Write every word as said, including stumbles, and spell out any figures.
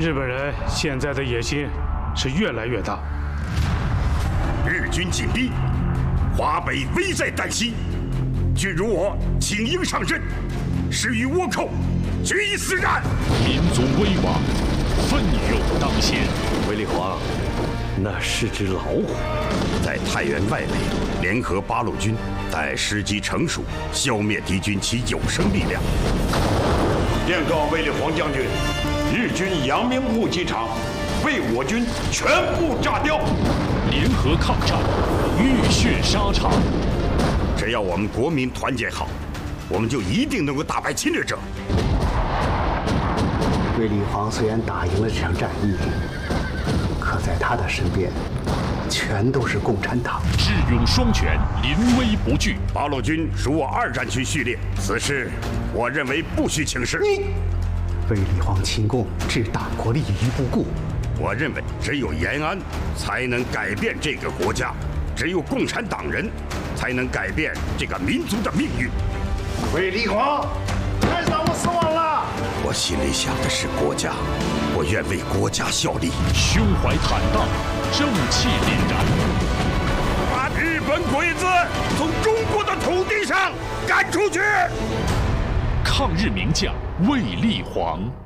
日本人现在的野心是越来越大。 日军紧逼，华北危在旦夕，君如我请缨上阵，誓与倭寇决一死战。 民族危亡，奋勇当先。 卫立煌，那是只老虎， 在太原外围联合八路军，待时机成熟，消灭敌军其有生力量。 电告卫立煌将军，日军阳明浦机场被我军全部炸掉。 联合抗战，浴血沙场。 只要我们国民团结好，我们就一定能够打败侵略者。 卫立煌虽然打赢了这场战役，可在他的身边，全都是共产党。 智勇双全，临危不惧。 八路军属我二战区序列，此事我认为不需请示。 你，卫立煌亲共，置大国利于不顾。 我认为，只有延安才能改变这个国家，只有共产党人才能改变这个民族的命运。 卫立煌，太让我失望了。 我心里想的是国家，我愿为国家效力。 胸怀坦荡，正气凛然， 把日本鬼子从中国的土地上赶出去。 抗日名将卫立煌。